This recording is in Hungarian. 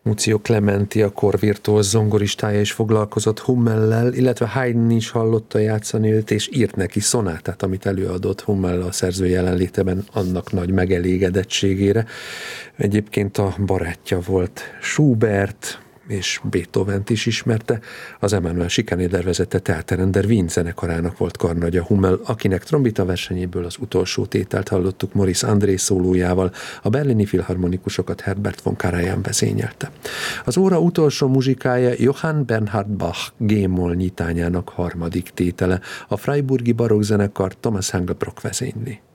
Muzio Clementi, a kor virtuóz zongoristája is foglalkozott Hummellel, illetve Haydn is hallotta játszani őt, és írt neki szonátát, amit előadott Hummel a szerző jelenlétében annak nagy megelégedettségére. Egyébként a barátja volt Schubert, és Beethovent is ismerte. Az Emanuel Schikaneder vezette Theater der Wien zenekarának volt karnagya Hummel, akinek trombita versenyéből az utolsó tételt hallottuk Maurice André szólójával, a berlini filharmonikusokat Herbert von Karajan vezényelte. Az óra utolsó muzsikája Johann Bernhard Bach G-moll nyitányának harmadik tétele, a Freiburgi barokkzenekar Thomas Engelbrock vezényli.